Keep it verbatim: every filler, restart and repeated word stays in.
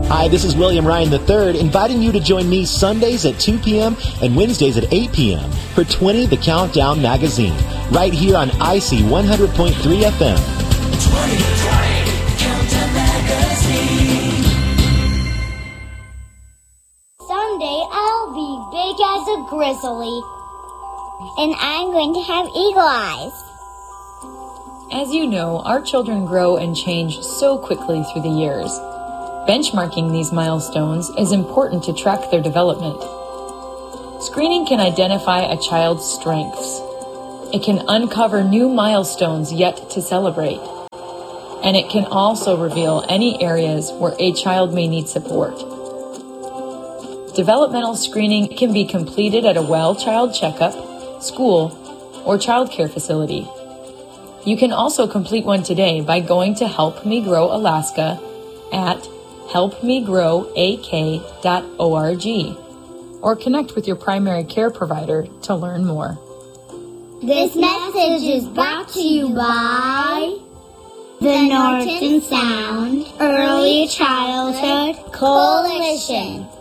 Hi, this is William Ryan the third, inviting you to join me Sundays at two p.m. and Wednesdays at eight p.m. for twenty The Countdown Magazine, right here on I C one hundred point three F M. twenty twenty Countdown Magazine. Someday I'll be big as a grizzly, and I'm going to have eagle eyes. As you know, our children grow and change so quickly through the years. Benchmarking these milestones is important to track their development. Screening can identify a child's strengths. It can uncover new milestones yet to celebrate. And it can also reveal any areas where a child may need support. Developmental screening can be completed at a well child checkup, school, or child care facility. You can also complete one today by going to Help Me Grow Alaska at help me grow a k dot org or connect with your primary care provider to learn more. This message is brought to you by the Norton Sound Early Childhood Coalition.